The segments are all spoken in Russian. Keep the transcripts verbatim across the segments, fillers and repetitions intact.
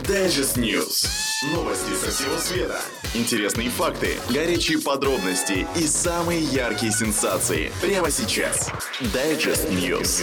Digest News. Новости со всего света. Интересные факты, горячие подробности и самые яркие сенсации. Прямо сейчас. Digest News.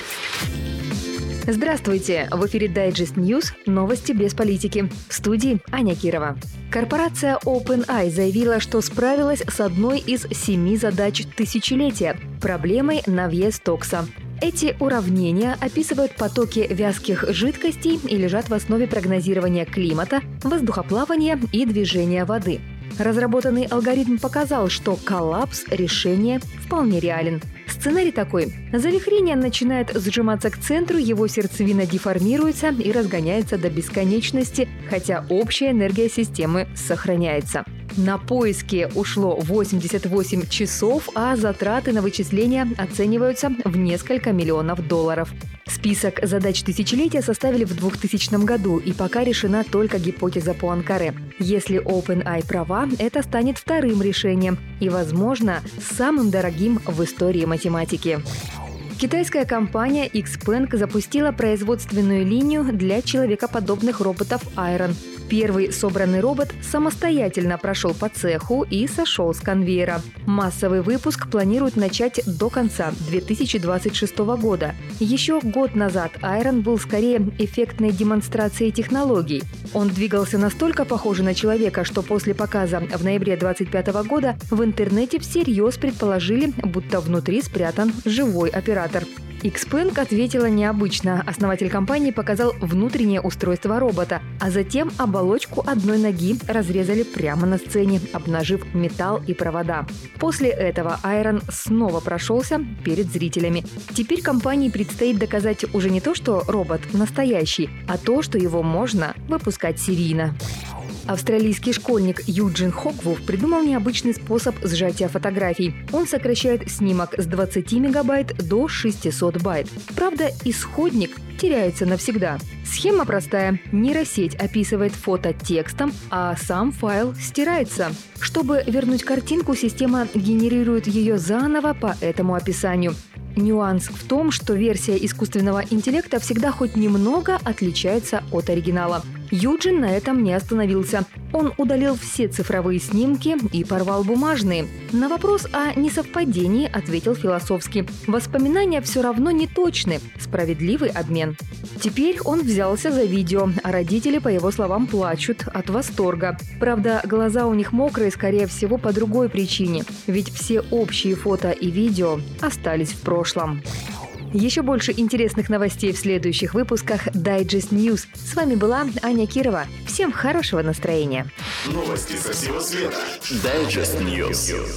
Здравствуйте! В эфире Digest News. Новости без политики. В студии Аня Кирова. Корпорация OpenAI заявила, что справилась с одной из семи задач тысячелетия – проблемой Навье-Стокса. Эти уравнения описывают потоки вязких жидкостей и лежат в основе прогнозирования климата, воздухоплавания и движения воды. Разработанный алгоритм показал, что коллапс решения вполне реален. Сценарий такой. Завихрение начинает сжиматься к центру, его сердцевина деформируется и разгоняется до бесконечности, хотя общая энергия системы сохраняется. На поиски ушло восемьдесят восемь часов, а затраты на вычисления оцениваются в несколько миллионов долларов. Список задач тысячелетия составили в двухтысячном году, и пока решена только гипотеза Пуанкаре. Если OpenAI права, это станет вторым решением и, возможно, самым дорогим в истории математики. Китайская компания Xpeng запустила производственную линию для человекоподобных роботов Iron. Первый собранный робот самостоятельно прошел по цеху и сошел с конвейера. Массовый выпуск планируют начать до конца две тысячи двадцать шестого года. Еще год назад Iron был скорее эффектной демонстрацией технологий. Он двигался настолько похоже на человека, что после показа в ноябре двадцать пятого года в интернете всерьез предположили, будто внутри спрятан живой оператор. Xpeng ответила необычно. Основатель компании показал внутреннее устройство робота, а затем оболочку одной ноги разрезали прямо на сцене, обнажив металл и провода. После этого Iron снова прошелся перед зрителями. Теперь компании предстоит доказать уже не то, что робот настоящий, а то, что его можно выпускать серийно. Австралийский школьник Юджин Хоквуф придумал необычный способ сжатия фотографий. Он сокращает снимок с двадцати мегабайт до шестисот байт. Правда, исходник теряется навсегда. Схема простая. Нейросеть описывает фото текстом, а сам файл стирается. Чтобы вернуть картинку, система генерирует ее заново по этому описанию. Нюанс в том, что версия искусственного интеллекта всегда хоть немного отличается от оригинала. Юджин на этом не остановился. Он удалил все цифровые снимки и порвал бумажные. На вопрос о несовпадении ответил философски: воспоминания все равно не точны. Справедливый обмен. Теперь он взялся за видео, а родители, по его словам, плачут от восторга. Правда, глаза у них мокрые, скорее всего, по другой причине. Ведь все общие фото и видео остались в прошлом. Еще больше интересных новостей в следующих выпусках Digest News. С вами была Аня Кирова. Всем хорошего настроения. Новости со всего света. Digest News.